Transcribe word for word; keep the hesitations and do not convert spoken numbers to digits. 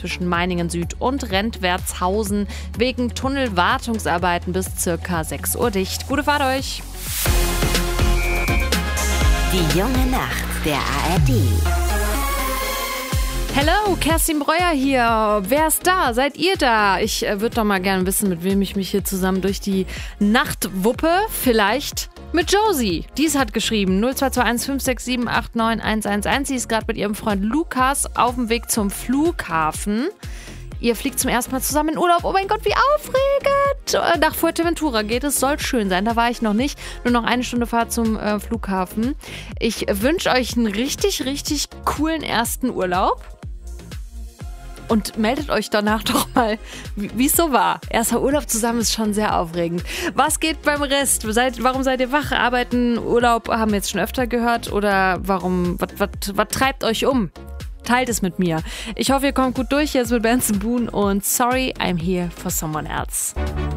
zwischen Meiningen Süd und Rentwertshausen wegen Tunnelwartungsarbeiten bis circa sechs Uhr dicht. Gute Fahrt euch! Die junge Nacht der A R D. Hello, Kerstin Breuer hier. Wer ist da? Seid ihr da? Ich äh, würde doch mal gerne wissen, mit wem ich mich hier zusammen durch die Nacht wuppe. Vielleicht mit Josie. Dies hat geschrieben null zwei zwei eins fünf sechs sieben acht neun eins eins eins. Sie ist gerade mit ihrem Freund Lukas auf dem Weg zum Flughafen. Ihr fliegt zum ersten Mal zusammen in Urlaub. Oh mein Gott, wie aufregend. Nach Fuerteventura geht es. Soll schön sein. Da war ich noch nicht. Nur noch eine Stunde Fahrt zum äh, Flughafen. Ich wünsche euch einen richtig, richtig coolen ersten Urlaub. Und meldet euch danach doch mal, wie es so war. Erster Urlaub zusammen ist schon sehr aufregend. Was geht beim Rest? Seid, warum seid ihr wach? Arbeiten, Urlaub haben wir jetzt schon öfter gehört. Oder warum, was treibt euch um? Teilt es mit mir. Ich hoffe, ihr kommt gut durch jetzt mit Benson Boone und Sorry, I'm Here for Someone Else.